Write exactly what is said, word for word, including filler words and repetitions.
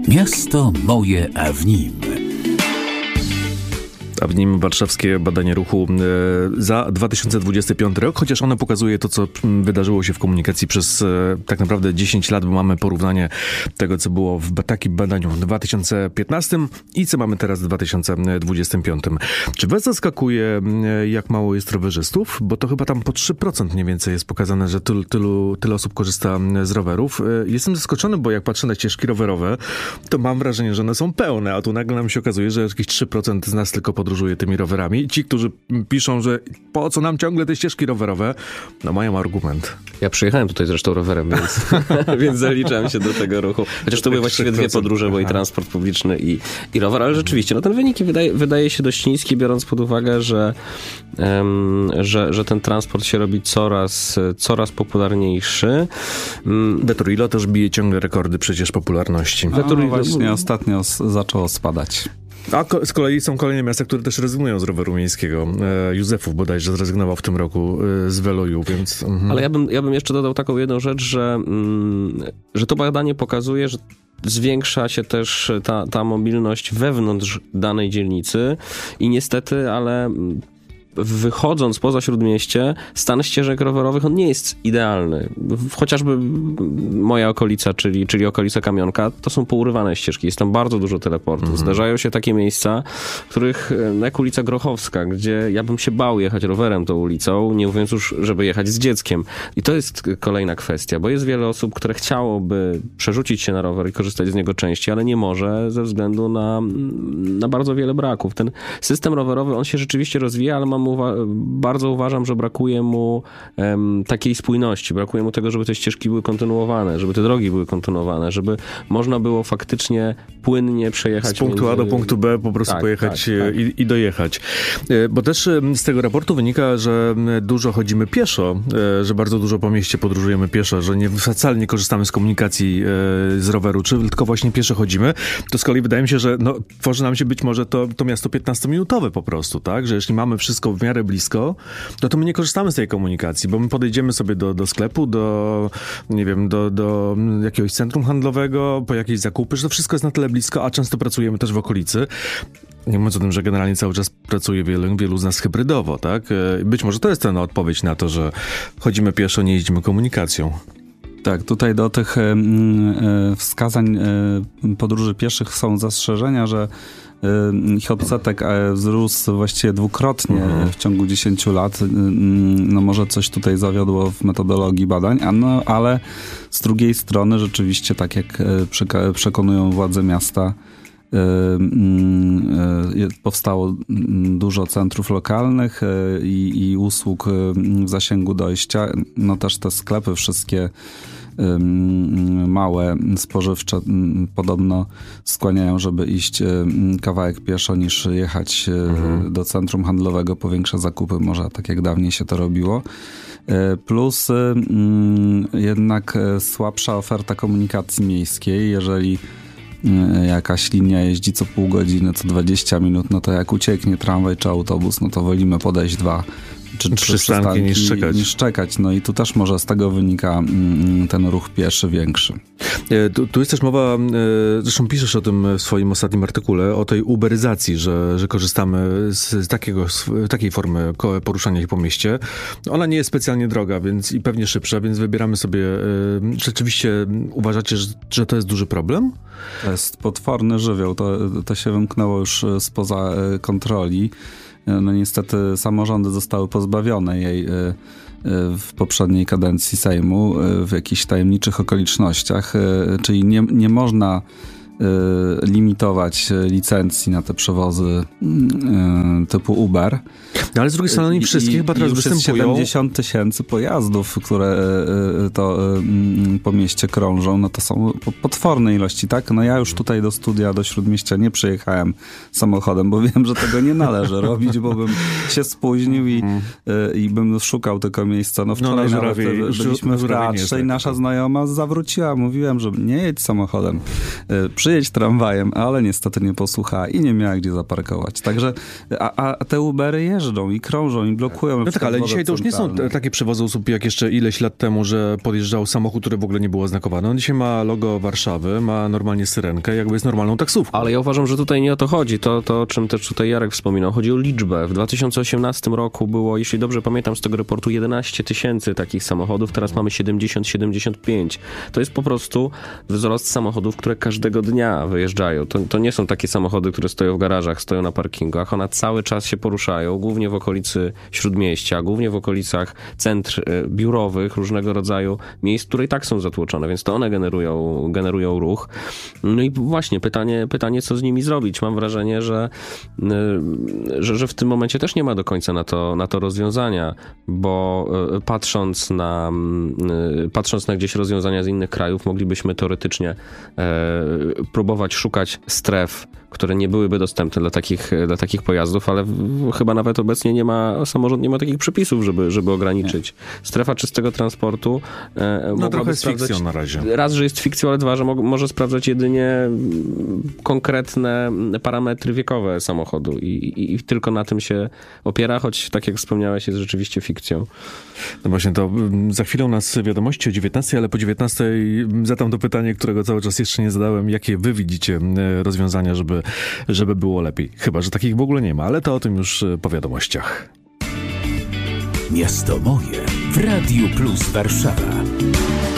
Miasto moje, a w nim. A w nim warszawskie badanie ruchu za dwa tysiące dwudziesty piąty rok, chociaż ono pokazuje to, co wydarzyło się w komunikacji przez tak naprawdę dziesięć lat, bo mamy porównanie tego, co było w takim badaniu w dwa tysiące piętnastym i co mamy teraz w dwa tysiące dwudziestym piątym. Czy was zaskakuje, jak mało jest rowerzystów? Bo to chyba tam po trzy procent mniej więcej jest pokazane, że tylu, tylu, tyle osób korzysta z rowerów. Jestem zaskoczony, bo jak patrzę na ścieżki rowerowe, to mam wrażenie, że one są pełne, a tu nagle nam się okazuje, że jakieś trzy procent z nas tylko podróżuje tymi rowerami. Ci, którzy piszą, że po co nam ciągle te ścieżki rowerowe, no mają argument. Ja przyjechałem tutaj zresztą rowerem, więc, więc zaliczam się do tego ruchu. Chociaż to były właściwie dwie podróże, bo i transport publiczny i, i rower, ale rzeczywiście, no ten wynik wydaje, wydaje się dość niski, biorąc pod uwagę, że, um, że, że ten transport się robi coraz, coraz popularniejszy. Veturilo też bije ciągle rekordy przecież popularności. No, Veturilo właśnie ostatnio zaczęło spadać. A ko- z kolei są kolejne miasta, które też rezygnują z roweru miejskiego. E, Józefów bodajże zrezygnował w tym roku e, z Veloju, więc... Mhm. Ale ja bym, ja bym jeszcze dodał taką jedną rzecz, że, mm, że to badanie pokazuje, że zwiększa się też ta, ta mobilność wewnątrz danej dzielnicy i niestety, ale... wychodząc poza Śródmieście, stan ścieżek rowerowych, on nie jest idealny. Chociażby moja okolica, czyli, czyli okolica Kamionka, to są pourywane ścieżki. Jest tam bardzo dużo teleportów. Mhm. Zdarzają się takie miejsca, w których, jak ulica Grochowska, gdzie ja bym się bał jechać rowerem tą ulicą, nie mówiąc już, żeby jechać z dzieckiem. I to jest kolejna kwestia, bo jest wiele osób, które chciałoby przerzucić się na rower i korzystać z niego częściej, ale nie może ze względu na, na bardzo wiele braków. Ten system rowerowy, on się rzeczywiście rozwija, ale mam Uwa- bardzo uważam, że brakuje mu um, takiej spójności, brakuje mu tego, żeby te ścieżki były kontynuowane, żeby te drogi były kontynuowane, żeby można było faktycznie płynnie przejechać. Z punktu między... A do punktu B po prostu tak, pojechać tak, tak. I, i dojechać. Bo też z tego raportu wynika, że dużo chodzimy pieszo, że bardzo dużo po mieście podróżujemy pieszo, że nie, wcale nie korzystamy z komunikacji z roweru, czy tylko właśnie pieszo chodzimy. To z kolei wydaje mi się, że no, tworzy nam się być może to, to miasto piętnastominutowe po prostu, tak? Że jeśli mamy wszystko w miarę blisko, no to my nie korzystamy z tej komunikacji, bo my podejdziemy sobie do, do sklepu, do, nie wiem, do, do jakiegoś centrum handlowego, po jakieś zakupy, że to wszystko jest na tyle blisko, a często pracujemy też w okolicy. Nie mówiąc o tym, że generalnie cały czas pracuje wielu, wielu z nas hybrydowo, tak? Być może to jest ten odpowiedź na to, że chodzimy pieszo, nie jeździmy komunikacją. Tak, tutaj do tych y, y, wskazań y, podróży pieszych są zastrzeżenia, że ich odsetek wzrósł właściwie dwukrotnie mhm. w ciągu dziesięciu lat. No może coś tutaj zawiodło w metodologii badań, a no, ale z drugiej strony rzeczywiście, tak jak przekonują władze miasta, powstało dużo centrów lokalnych i, i usług w zasięgu dojścia. No też te sklepy wszystkie małe, spożywcze podobno skłaniają, żeby iść kawałek pieszo niż jechać mhm. do centrum handlowego po większe zakupy, może tak jak dawniej się to robiło. Plus jednak słabsza oferta komunikacji miejskiej, jeżeli jakaś linia jeździ co pół godziny, co dwadzieścia minut, no to jak ucieknie tramwaj czy autobus, no to wolimy podejść dwa czy trzy przystanki niż czekać. niż czekać. No i tu też może z tego wynika ten ruch pieszy większy. Tu, tu jest też mowa, zresztą piszesz o tym w swoim ostatnim artykule, o tej uberyzacji, że, że korzystamy z takiego, z takiej formy poruszania się po mieście. Ona nie jest specjalnie droga, więc i pewnie szybsza, więc wybieramy sobie. Rzeczywiście uważacie, że, że to jest duży problem? To jest potworny żywioł. To, to się wymknęło już spoza kontroli. No niestety samorządy zostały pozbawione jej w poprzedniej kadencji Sejmu w jakichś tajemniczych okolicznościach, czyli nie, nie można limitować licencji na te przewozy typu Uber. No ale z drugiej strony nie wszystkich, chyba teraz już jest siedemdziesiąt tysięcy pojazdów, które to po mieście krążą, no to są potworne ilości, tak? No ja już tutaj do studia, do Śródmieścia nie przyjechałem samochodem, bo wiem, że tego nie należy robić, bo bym się spóźnił i, mm. i bym szukał tylko miejsca. No wczoraj no, nawet byliśmy w teatrze i nasza znajoma zawróciła. Mówiłem, że nie jedź samochodem. Przy przyjedź tramwajem, ale niestety nie posłuchała i nie miała gdzie zaparkować. Także, a, a te Ubery jeżdżą i krążą i blokują. No tak, ale dzisiaj to już nie są takie przewozy osób jak jeszcze ileś lat temu, że podjeżdżał samochód, który w ogóle nie było oznakowany. On dzisiaj ma logo Warszawy, ma normalnie syrenkę, jakby jest normalną taksówką. Ale ja uważam, że tutaj nie o to chodzi. To, to o czym też tutaj Jarek wspominał. Chodzi o liczbę. W dwa tysiące osiemnastym roku było, jeśli dobrze pamiętam z tego raportu, jedenaście tysięcy takich samochodów. Teraz mamy siedemdziesiąt siedemdziesiąt pięć. To jest po prostu wzrost samochodów, które każdego dnia wyjeżdżają. To, to nie są takie samochody, które stoją w garażach, stoją na parkingach. One cały czas się poruszają, głównie w okolicy Śródmieścia, głównie w okolicach centr biurowych, różnego rodzaju miejsc, które i tak są zatłoczone, więc to one generują, generują ruch. No i właśnie pytanie, pytanie, co z nimi zrobić. Mam wrażenie, że, że, że w tym momencie też nie ma do końca na to, na to rozwiązania, bo patrząc na, patrząc na gdzieś rozwiązania z innych krajów, moglibyśmy teoretycznie e, próbować szukać stref, które nie byłyby dostępne dla takich, dla takich pojazdów, ale w, chyba nawet obecnie nie ma, samorząd nie ma takich przepisów, żeby, żeby ograniczyć. Nie. Strefa czystego transportu e, no trochę jest sprawdzać, fikcją na razie. Raz, że jest fikcją, ale dwa, że mo- może sprawdzać jedynie konkretne parametry wiekowe samochodu i, i, i tylko na tym się opiera, choć tak jak wspomniałeś, jest rzeczywiście fikcją. No właśnie, to za chwilę u nas wiadomości o dziewiętnastej, ale po dziewiętnastej zadam to pytanie, którego cały czas jeszcze nie zadałem. Jakie wy widzicie rozwiązania, żeby, żeby było lepiej? Chyba, że takich w ogóle nie ma, ale to o tym już po wiadomościach. Miasto moje w Radiu Plus Warszawa.